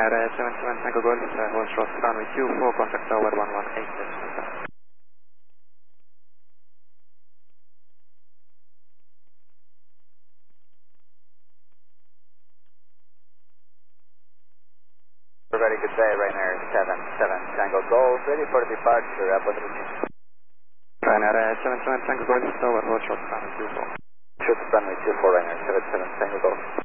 Ryanair 77 Tango Golf, hold short runway 24, contact tower 118. Very good day, Ryanair 77 Tango Golf, ready for departure, Abu Dhabi. Ryanair 77 Tango Golf, tower hold short runway 24. Short runway 24, Ryanair 77 Tango Golf.